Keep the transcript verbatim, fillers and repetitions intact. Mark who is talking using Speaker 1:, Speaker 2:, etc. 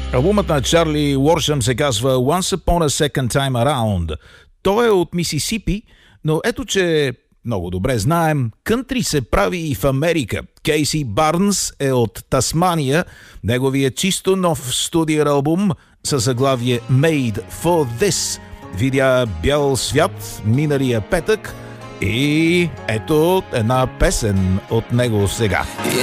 Speaker 1: Албумът на Чарли Уоршъм се казва Once Upon a Second Time Around. Той е от Мисисипи, но ето че много добре знаем, кънтри се прави и в Америка. Кейси Барнс е от Тасмания. Неговият чисто нов студиен албум със заглавие Made for This видя бял свят миналия петък и ето една песен от него сега.